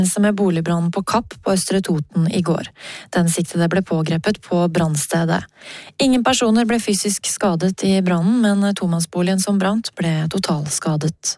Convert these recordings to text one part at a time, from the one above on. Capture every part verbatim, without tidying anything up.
Med boligbrannen på Kapp på Østre Toten i går. Den siktede ble pågrepet på brannstedet. Ingen personer ble fysisk skadet i brannen, men tomannsboligen som brant ble totalskadet.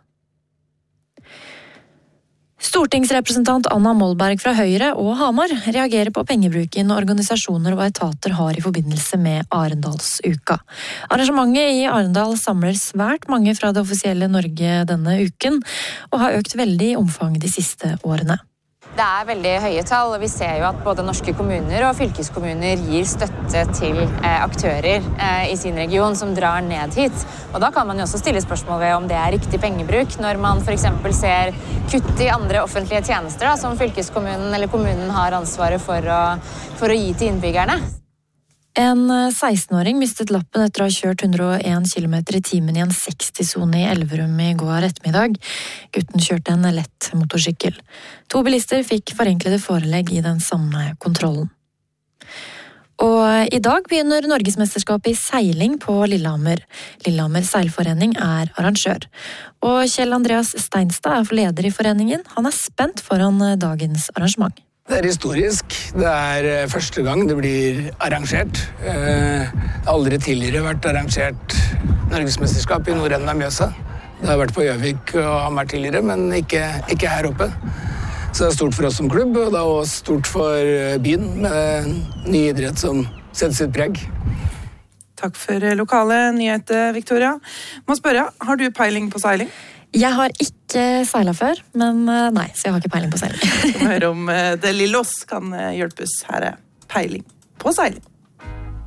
Stortingsrepresentant Anna Molberg fra Høyre og Hamar reagerer på pengebruken organisasjoner og etater har i forbindelse med Arendalsuka. Arrangementet i Arendal samler svært mange fra det offisielle Norge denne uken, og har økt veldig i omfang de siste årene. Det er veldig høye tall, og vi ser jo at både norske kommuner og fylkeskommuner gir støtte til aktører i sin region som drar ned hit. Og da kan man jo også stille spørsmål ved om det er riktig pengebruk, når man for eksempel ser kutt i andre offentlige tjenester da, som fylkeskommunen eller kommunen har ansvaret for å, for å gi til innbyggerne. En seksten-åring mistet lappen etter å ha kjørt hundre og en kilometer i timen i en seksti-sone i Elverum i går ettermiddag. Gutten kjørte en lett motorsykkel. To bilister fikk forenklede forelegg i den samme kontrollen. Og i dag begynner Norgesmesterskapet i seiling på Lillehammer. Lillehammer Seilforening er arrangør. Og Kjell Andreas Steinstad er leder i foreningen. Han er spent foran dagens arrangement. Det er historisk. Det er første gang det blir arrangert. Det har aldri tidligere vært arrangert Norgesmesterskap i nordenden av Mjøsa. Det har vært på Gjøvik og Hamar tidligere, men ikke, ikke her oppe. Så det er stort for oss som klubb, og det er også stort for byen med ny idrett som setter sitt preg. Takk for lokale nyheter, Victoria. Må spørre, har du peiling på seiling? Jeg har ikke seilet før, men nei, så jeg har ikke peiling på seiling. Vi skal høre om det lille oss kan hjelpes. Her er peiling på seiling.